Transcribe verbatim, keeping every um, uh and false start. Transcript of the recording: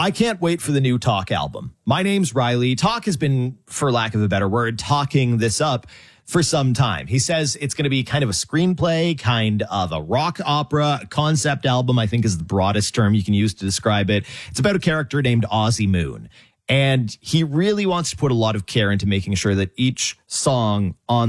I can't wait for the new Talk album. My name's Riley. Talk has been, for lack of a better word, talking this up for some time. He says it's going to be kind of a screenplay, kind of a rock opera, a concept album, I think is the broadest term you can use to describe it. It's about a character named Ozzy Moon. And he really wants to put a lot of care into making sure that each song on